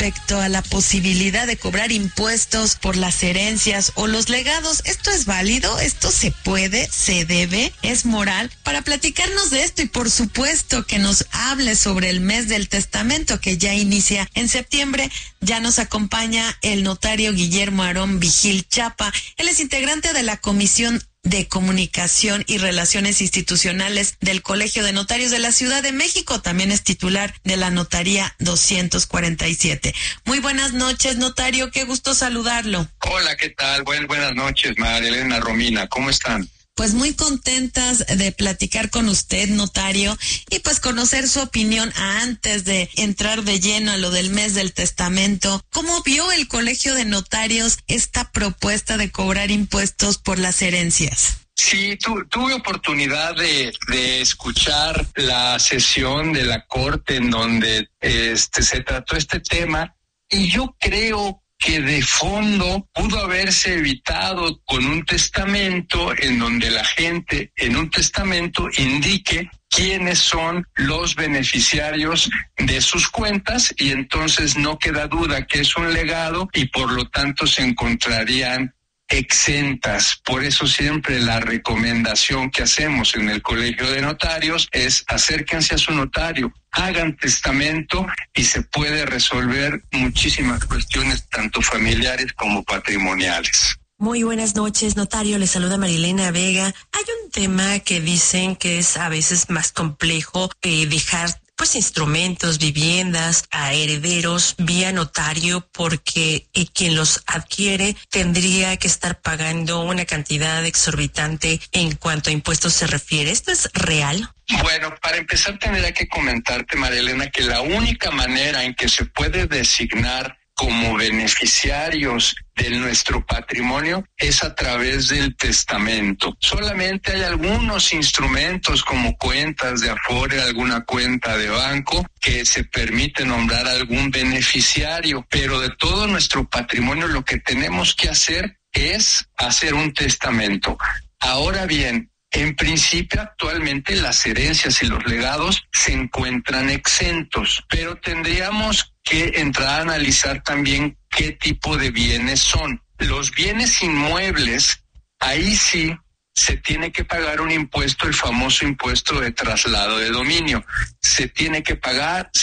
respecto a la posibilidad de cobrar impuestos por las herencias o los legados. ¿Esto es válido? ¿Esto se puede? ¿Se debe? ¿Es moral? Para platicarnos de esto y por supuesto que nos hable sobre el mes del testamento que ya inicia en septiembre, ya nos acompaña el notario Guillermo Aarón Vigil Chapa. Él es integrante de la Comisión de Comunicación y Relaciones Institucionales del Colegio de Notarios de la Ciudad de México. También es titular de la Notaría 247. Muy buenas noches, notario. Qué gusto saludarlo. Hola, ¿qué tal? Buenas noches, María Elena, Romina. ¿Cómo están? Pues muy contentas de platicar con usted, notario, y pues conocer su opinión antes de entrar de lleno a lo del mes del testamento. ¿Cómo vio el Colegio de Notarios esta propuesta de cobrar impuestos por las herencias? Sí, tuve oportunidad de escuchar la sesión de la Corte en donde se trató este tema, y yo creo que de fondo pudo haberse evitado con un testamento en donde la gente en un testamento indique quiénes son los beneficiarios de sus cuentas, y entonces no queda duda que es un legado y por lo tanto se encontrarían exentas. Por eso siempre la recomendación que hacemos en el Colegio de Notarios es: acérquense a su notario, hagan testamento y se puede resolver muchísimas cuestiones, tanto familiares como patrimoniales. Muy buenas noches, notario. Le saluda Marilena Vega. Hay un tema que dicen que es a veces más complejo dejar instrumentos, viviendas a herederos vía notario, porque quien los adquiere tendría que estar pagando una cantidad exorbitante en cuanto a impuestos se refiere. ¿Esto es real? Bueno, para empezar tendría que comentarte, María Elena, que la única manera en que se puede designar como beneficiarios de nuestro patrimonio es a través del testamento. Solamente hay algunos instrumentos como cuentas de Afore, alguna cuenta de banco, que se permite nombrar algún beneficiario, pero de todo nuestro patrimonio lo que tenemos que hacer es hacer un testamento. Ahora bien, en principio, actualmente las herencias y los legados se encuentran exentos, pero tendríamos que entrar a analizar también qué tipo de bienes son. Los bienes inmuebles, ahí sí se tiene que pagar un impuesto, el famoso impuesto de traslado de dominio. Se tiene que pagar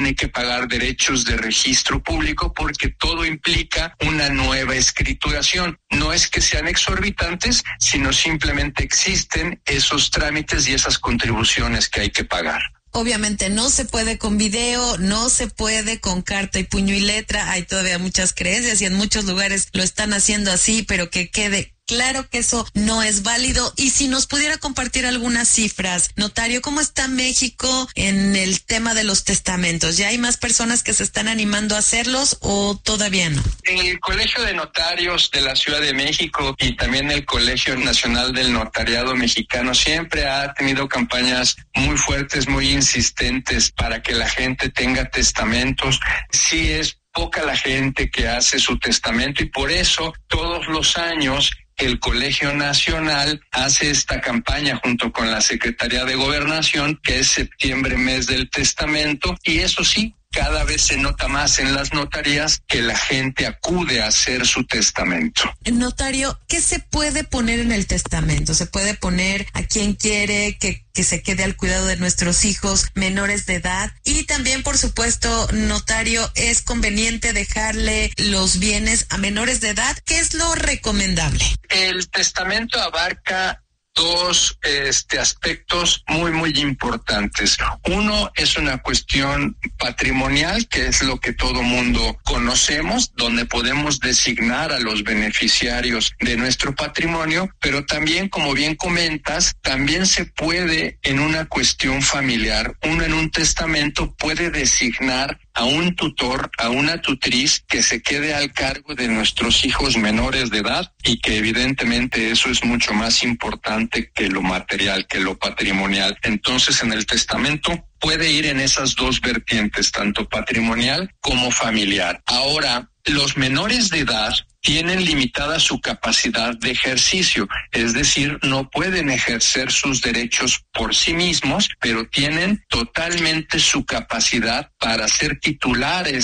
derechos de registro público, porque todo implica una nueva escrituración. No es que sean exorbitantes, sino simplemente existen esos trámites y esas contribuciones que hay que pagar. Obviamente no se puede con video, no se puede con carta y puño y letra. Hay todavía muchas creencias y en muchos lugares lo están haciendo así, pero que quede claro que eso no es válido. Y si nos pudiera compartir algunas cifras, notario, ¿cómo está México en el tema de los testamentos? ¿Ya hay más personas que se están animando a hacerlos o todavía no? El Colegio de Notarios de la Ciudad de México y también el Colegio Nacional del Notariado Mexicano siempre ha tenido campañas muy fuertes, muy insistentes para que la gente tenga testamentos. Sí es poca la gente que hace su testamento, y por eso todos los años el Colegio Nacional hace esta campaña junto con la Secretaría de Gobernación, que es septiembre, mes del testamento, y eso sí, cada vez se nota más en las notarías que la gente acude a hacer su testamento. Notario, ¿qué se puede poner en el testamento? ¿Se puede poner a quien quiere que se quede al cuidado de nuestros hijos menores de edad? Y también, por supuesto, notario, ¿es conveniente dejarle los bienes a menores de edad? ¿Qué es lo recomendable? El testamento abarca dos aspectos muy importantes. Uno es una cuestión patrimonial, que es lo que todo mundo conocemos, donde podemos designar a los beneficiarios de nuestro patrimonio, pero también, como bien comentas, también se puede en una cuestión familiar. Uno en un testamento puede designar a un tutor, a una tutriz que se quede al cargo de nuestros hijos menores de edad, y que evidentemente eso es mucho más importante que lo material, que lo patrimonial. Entonces, en el testamento puede ir en esas dos vertientes, tanto patrimonial como familiar. Ahora, los menores de edad tienen limitada su capacidad de ejercicio, es decir, no pueden ejercer sus derechos por sí mismos, pero tienen totalmente su capacidad para ser titulares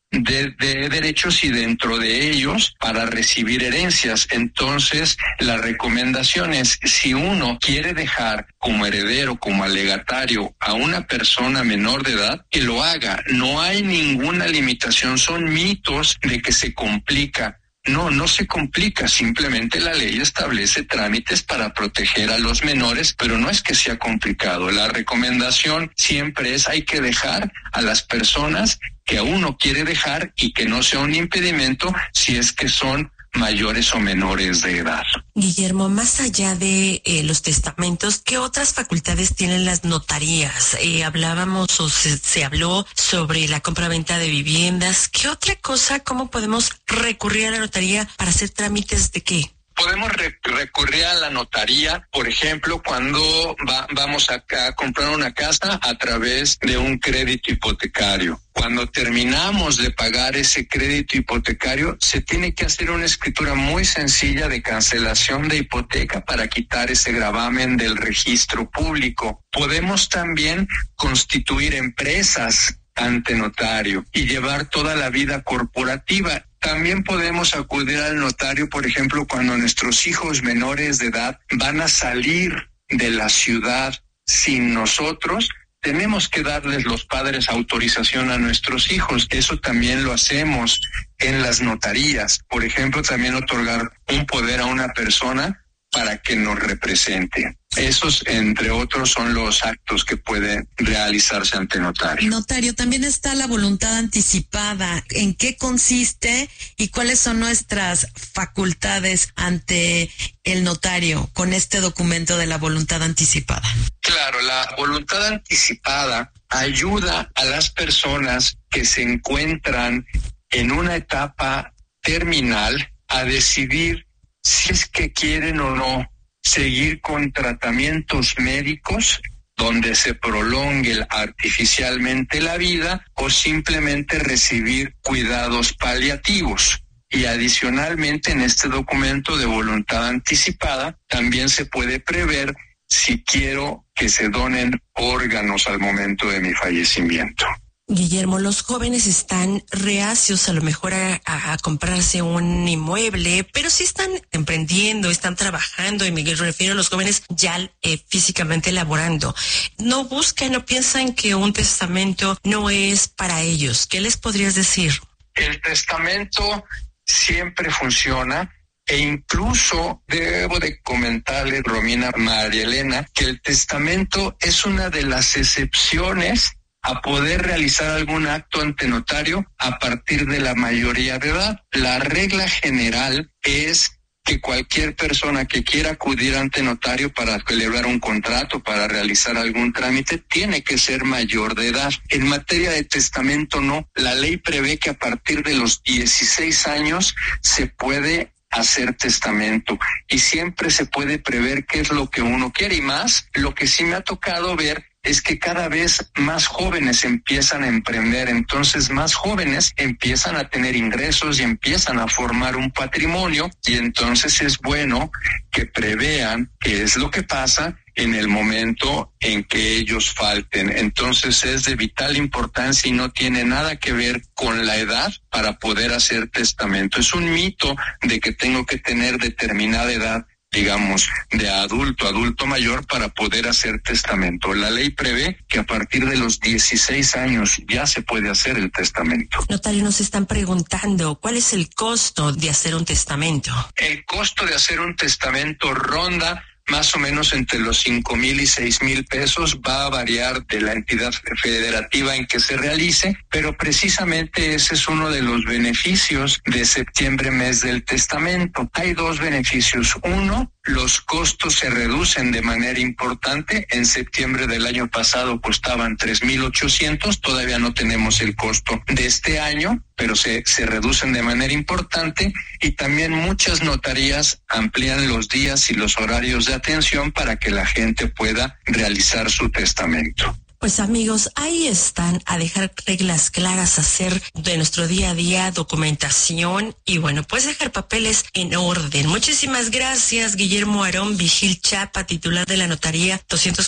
de derechos y dentro de ellos para recibir herencias. Entonces, la recomendación es, si uno quiere dejar como heredero, como alegatario a una persona menor de edad, que lo haga. No hay ninguna limitación, son mitos de que se complica. No se complica, simplemente la ley establece trámites para proteger a los menores, pero no es que sea complicado. La recomendación siempre es, hay que dejar a las personas que uno quiere dejar y que no sea un impedimento si es que son mayores o menores de edad. Guillermo, más allá de los testamentos, ¿qué otras facultades tienen las notarías? Hablábamos o se habló sobre la compra-venta de viviendas. ¿Qué otra cosa? ¿Cómo podemos recurrir a la notaría para hacer trámites de qué? Podemos recurrir a la notaría, por ejemplo, cuando vamos a comprar una casa a través de un crédito hipotecario. Cuando terminamos de pagar ese crédito hipotecario, se tiene que hacer una escritura muy sencilla de cancelación de hipoteca para quitar ese gravamen del registro público. Podemos también constituir empresas ante notario y llevar toda la vida corporativa. También podemos acudir al notario, por ejemplo, cuando nuestros hijos menores de edad van a salir de la ciudad sin nosotros. Tenemos que darles los padres autorización a nuestros hijos. Eso también lo hacemos en las notarías. Por ejemplo, también otorgar un poder a una persona para que nos represente. Esos, entre otros, son los actos que pueden realizarse ante notario. Notario, también está la voluntad anticipada. ¿En qué consiste y cuáles son nuestras facultades ante el notario con este documento de la voluntad anticipada? Claro, la voluntad anticipada ayuda a las personas que se encuentran en una etapa terminal a decidir si es que quieren o no seguir con tratamientos médicos donde se prolongue artificialmente la vida o simplemente recibir cuidados paliativos. Y adicionalmente en este documento de voluntad anticipada también se puede prever si quiero que se donen órganos al momento de mi fallecimiento. Guillermo, los jóvenes están reacios a lo mejor a comprarse un inmueble, pero sí están emprendiendo, están trabajando, y me refiero a los jóvenes ya físicamente laborando. No buscan o piensan que un testamento no es para ellos. ¿Qué les podrías decir? El testamento siempre funciona. E incluso debo de comentarle, Romina, María Elena, que el testamento es una de las excepciones a poder realizar algún acto ante notario a partir de la mayoría de edad. La regla general es que cualquier persona que quiera acudir ante notario para celebrar un contrato, para realizar algún trámite, tiene que ser mayor de edad. En materia de testamento no. La ley prevé que a partir de los 16 años se puede hacer testamento y siempre se puede prever qué es lo que uno quiere, y más lo que sí me ha tocado ver es que cada vez más jóvenes empiezan a emprender, entonces más jóvenes empiezan a tener ingresos y empiezan a formar un patrimonio, y entonces es bueno que prevean qué es lo que pasa en el momento en que ellos falten. Entonces es de vital importancia y no tiene nada que ver con la edad para poder hacer testamento. Es un mito de que tengo que tener determinada edad, digamos, de adulto mayor para poder hacer testamento. La ley prevé que a partir de los 16 años ya se puede hacer el testamento. Notario, nos están preguntando, ¿cuál es el costo de hacer un testamento? El costo de hacer un testamento ronda más o menos entre los 5,000 y 6,000 pesos, va a variar de la entidad federativa en que se realice, pero precisamente ese es uno de los beneficios de septiembre, mes del testamento. Hay dos beneficios. Uno, los costos se reducen de manera importante. En septiembre del año pasado costaban 3,800, todavía no tenemos el costo de este año, pero se reducen de manera importante, y también muchas notarías amplían los días y los horarios de atención para que la gente pueda realizar su testamento. Pues amigos, ahí están, a dejar reglas claras, hacer de nuestro día a día documentación y bueno, pues dejar papeles en orden. Muchísimas gracias, Guillermo Aarón Vigil Chapa, titular de la Notaría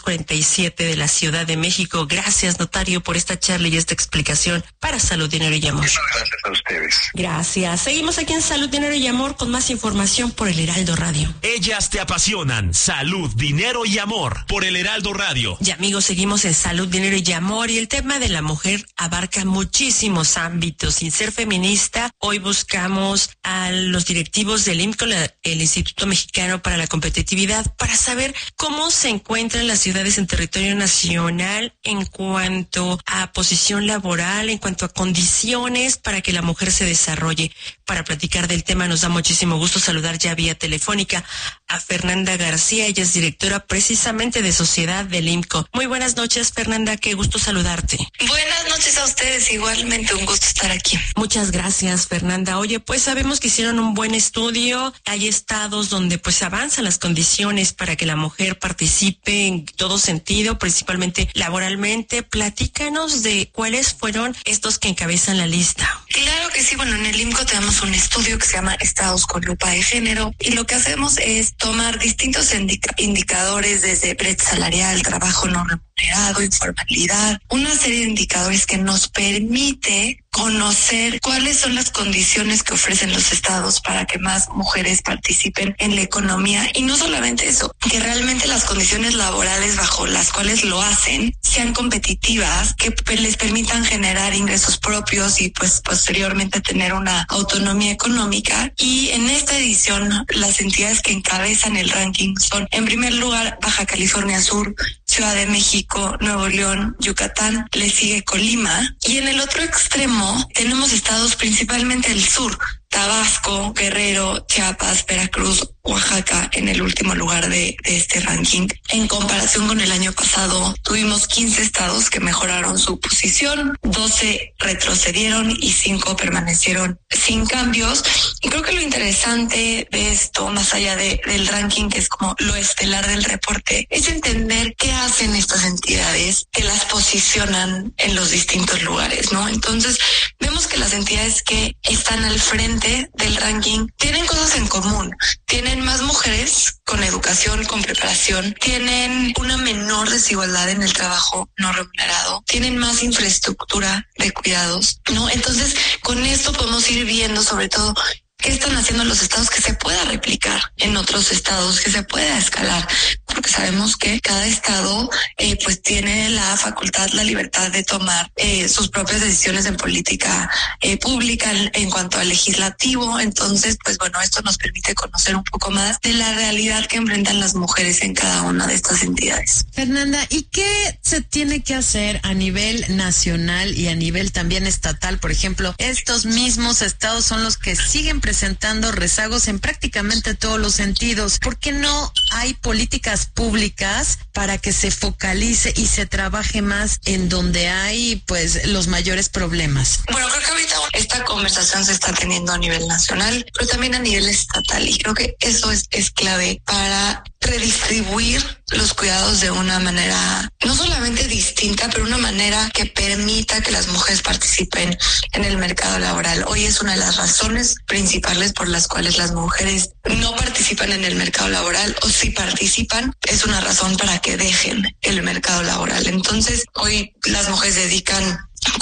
247 de la Ciudad de México. Gracias, notario, por esta charla y esta explicación para Salud, Dinero y Amor. Muchas gracias a ustedes. Gracias. Seguimos aquí en Salud, Dinero y Amor con más información por el Heraldo Radio. Ellas te apasionan. Salud, Dinero y Amor por el Heraldo Radio. Y amigos, seguimos en Salud, Dinero y Amor y el tema de la mujer abarca muchísimos ámbitos. Sin ser feminista, hoy buscamos a los directivos del IMCO, el Instituto Mexicano para la Competitividad, para saber cómo se encuentran las ciudades en territorio nacional en cuanto a posición laboral, en cuanto a condiciones para que la mujer se desarrolle. Para platicar del tema nos da muchísimo gusto saludar ya vía telefónica a Fernanda García. Ella es directora precisamente de Sociedad del IMCO. Muy buenas noches, Fernanda, qué gusto saludarte. Buenas noches a ustedes, igualmente un gusto estar aquí. Muchas gracias, Fernanda. Oye, pues sabemos que hicieron un buen estudio. Hay estados donde pues avanzan las condiciones para que la mujer participe en todo sentido, principalmente laboralmente. Platícanos de cuáles fueron estos que encabezan la lista. Claro que sí, bueno, en el IMCO tenemos un estudio que se llama Estados con lupa de género y lo que hacemos es tomar distintos indicadores desde brecha salarial, trabajo no remunerado, informalidad, una serie de indicadores que nos permite conocer cuáles son las condiciones que ofrecen los estados para que más mujeres participen en la economía y no solamente eso, que realmente las condiciones laborales bajo las cuales lo hacen sean competitivas, que les permitan generar ingresos propios y pues posteriormente tener una autonomía económica. Y en esta edición las entidades que encabezan el ranking son en primer lugar Baja California Sur, Ciudad de México, Nuevo León, Yucatán, le sigue Colima y en el otro extremo tenemos estados principalmente del sur, Tabasco, Guerrero, Chiapas, Veracruz, Oaxaca en el último lugar de este ranking. En comparación con el año pasado, tuvimos 15 estados que mejoraron su posición, 12 retrocedieron y 5 permanecieron sin cambios. Y creo que lo interesante de esto, más allá del ranking, que es como lo estelar del reporte, es entender qué hacen estas entidades que las posicionan en los distintos lugares, ¿no? Entonces, vemos que las entidades que están al frente del ranking tienen cosas en común. Tienen más mujeres con educación, con preparación, tienen una menor desigualdad en el trabajo no remunerado, tienen más infraestructura de cuidados, ¿no? Entonces, con esto podemos ir viendo sobre todo qué están haciendo los estados que se pueda replicar en otros estados, que se pueda escalar, porque sabemos que cada estado pues tiene la facultad, la libertad de tomar sus propias decisiones en política pública en cuanto al legislativo. Entonces, pues bueno, esto nos permite conocer un poco más de la realidad que enfrentan las mujeres en cada una de estas entidades. Fernanda, ¿y qué se tiene que hacer a nivel nacional y a nivel también estatal? Por ejemplo, estos mismos estados son los que siguen presentando rezagos en prácticamente todos los sentidos. ¿Por qué no hay políticas públicas para que se focalice y se trabaje más en donde hay pues los mayores problemas? Bueno, creo que ahorita esta conversación se está teniendo a nivel nacional, pero también a nivel estatal, y creo que eso es clave para redistribuir los cuidados de una manera no solamente distinta, pero una manera que permita que las mujeres participen en el mercado laboral. Hoy es una de las razones principales por las cuales las mujeres no participan en el mercado laboral, o si participan es una razón para que dejen el mercado laboral. Entonces, hoy las mujeres dedican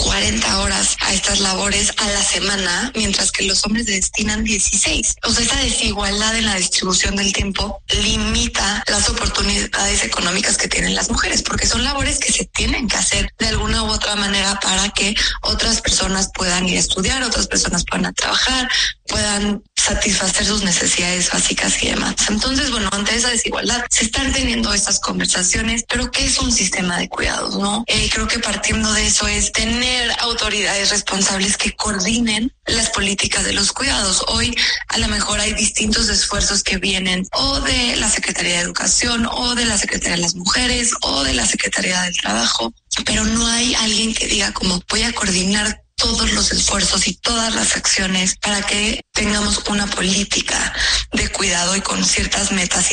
40 horas a estas labores a la semana, mientras que los hombres destinan 16. O sea, esa desigualdad en la distribución del tiempo limita las oportunidades económicas que tienen las mujeres, porque son labores que se tienen que hacer de alguna u otra manera para que otras personas puedan ir a estudiar, otras personas puedan trabajar, puedan satisfacer sus necesidades básicas y demás. Entonces, bueno, ante esa desigualdad se están teniendo estas conversaciones, pero ¿qué es un sistema de cuidados, no? Creo que partiendo de eso es tener autoridades responsables que coordinen las políticas de los cuidados. Hoy a lo mejor hay distintos esfuerzos que vienen o de la Secretaría de Educación, o de la Secretaría de las Mujeres, o de la Secretaría del Trabajo, pero no hay alguien que diga como voy a coordinar todos los esfuerzos y todas las acciones para que tengamos una política de cuidado y con ciertas metas